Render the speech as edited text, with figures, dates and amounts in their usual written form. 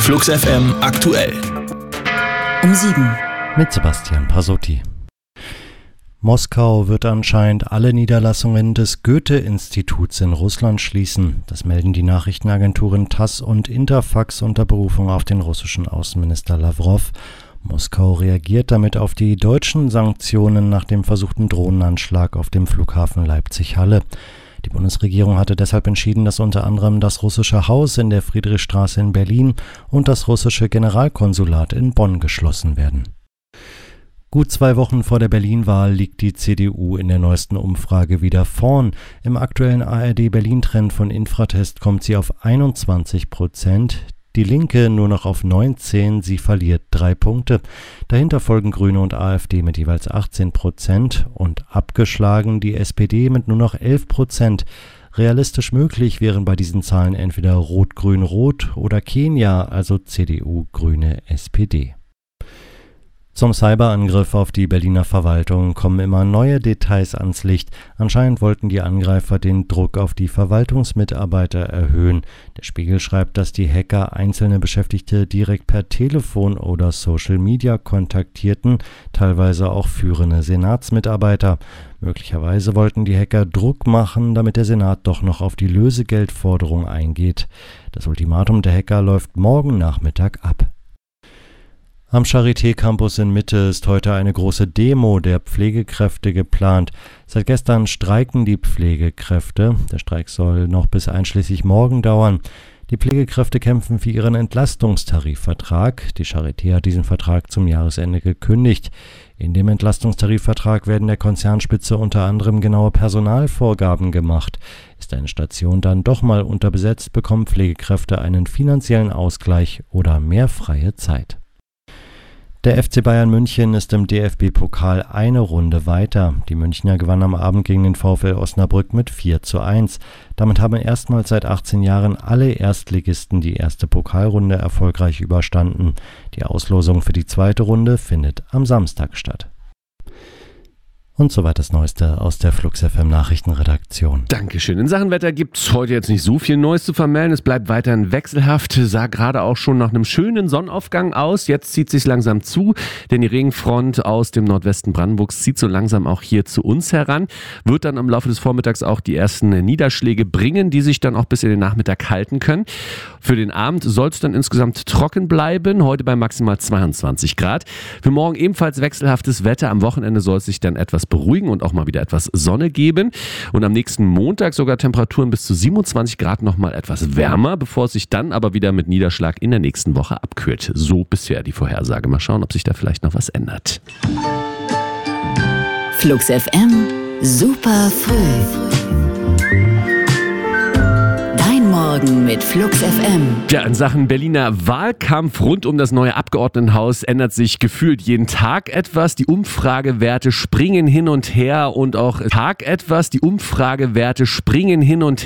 Flux FM aktuell. Um 7. Mit Sebastian Pasotti. Moskau wird anscheinend alle Niederlassungen des Goethe-Instituts in Russland schließen. Das melden die Nachrichtenagenturen TASS und Interfax unter Berufung auf den russischen Außenminister Lavrov. Moskau reagiert damit auf die deutschen Sanktionen nach dem versuchten Drohnenanschlag auf dem Flughafen Leipzig-Halle. Die Bundesregierung hatte deshalb entschieden, dass unter anderem das russische Haus in der Friedrichstraße in Berlin und das russische Generalkonsulat in Bonn geschlossen werden. Gut 2 Wochen vor der Berlin-Wahl liegt die CDU in der neuesten Umfrage wieder vorn. Im aktuellen ARD-Berlin-Trend von Infratest kommt sie auf 21%. Die Linke nur noch auf 19, sie verliert 3 Punkte. Dahinter folgen Grüne und AfD mit jeweils 18% und abgeschlagen die SPD mit nur noch 11%. Realistisch möglich wären bei diesen Zahlen entweder Rot-Grün-Rot oder Kenia, also CDU, Grüne, SPD. Zum Cyberangriff auf die Berliner Verwaltung kommen immer neue Details ans Licht. Anscheinend wollten die Angreifer den Druck auf die Verwaltungsmitarbeiter erhöhen. Der Spiegel schreibt, dass die Hacker einzelne Beschäftigte direkt per Telefon oder Social Media kontaktierten, teilweise auch führende Senatsmitarbeiter. Möglicherweise wollten die Hacker Druck machen, damit der Senat doch noch auf die Lösegeldforderung eingeht. Das Ultimatum der Hacker läuft morgen Nachmittag ab. Am Charité-Campus in Mitte ist heute eine große Demo der Pflegekräfte geplant. Seit gestern streiken die Pflegekräfte. Der Streik soll noch bis einschließlich morgen dauern. Die Pflegekräfte kämpfen für ihren Entlastungstarifvertrag. Die Charité hat diesen Vertrag zum Jahresende gekündigt. In dem Entlastungstarifvertrag werden der Konzernspitze unter anderem genaue Personalvorgaben gemacht. Ist eine Station dann doch mal unterbesetzt, bekommen Pflegekräfte einen finanziellen Ausgleich oder mehr freie Zeit. Der FC Bayern München ist im DFB-Pokal eine Runde weiter. Die Münchner gewannen am Abend gegen den VfL Osnabrück mit 4:1. Damit haben erstmals seit 18 Jahren alle Erstligisten die erste Pokalrunde erfolgreich überstanden. Die Auslosung für die zweite Runde findet am Samstag statt. Und soweit das Neueste aus der Flux FM Nachrichtenredaktion. Dankeschön. In Sachen Wetter gibt es heute jetzt nicht so viel Neues zu vermelden. Es bleibt weiterhin wechselhaft. Sah gerade auch schon nach einem schönen Sonnenaufgang aus. Jetzt zieht es sich langsam zu, denn die Regenfront aus dem Nordwesten Brandenburgs zieht so langsam auch hier zu uns heran. Wird dann im Laufe des Vormittags auch die ersten Niederschläge bringen, die sich dann auch bis in den Nachmittag halten können. Für den Abend soll es dann insgesamt trocken bleiben. Heute bei maximal 22 Grad. Für morgen ebenfalls wechselhaftes Wetter. Am Wochenende soll es sich dann etwas beruhigen und auch mal wieder etwas Sonne geben. Und am nächsten Montag sogar Temperaturen bis zu 27 Grad, nochmal etwas wärmer, bevor es sich dann aber wieder mit Niederschlag in der nächsten Woche abkühlt. So bisher die Vorhersage. Mal schauen, ob sich da vielleicht noch was ändert. Flux FM, super früh. Morgen mit Flux FM. Ja, in Sachen Berliner Wahlkampf rund um das neue Abgeordnetenhaus ändert sich gefühlt jeden Tag etwas. Die Umfragewerte springen hin und her und auch